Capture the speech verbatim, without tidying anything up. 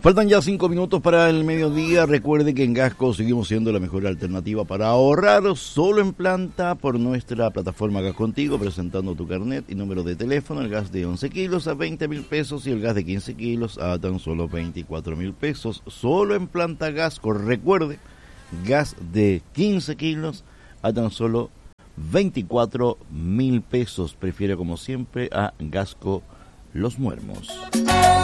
Faltan ya cinco minutos para el mediodía. Recuerde que en Gasco seguimos siendo la mejor alternativa para ahorrar solo en planta por nuestra plataforma Gas Contigo, presentando tu carnet y número de teléfono. El gas de once kilos a veinte mil pesos y el gas de quince kilos a tan solo veinticuatro mil pesos. Solo en planta Gasco. Recuerde, gas de quince kilos a tan solo veinticuatro mil pesos. Prefiere como siempre a Gasco Los Muermos.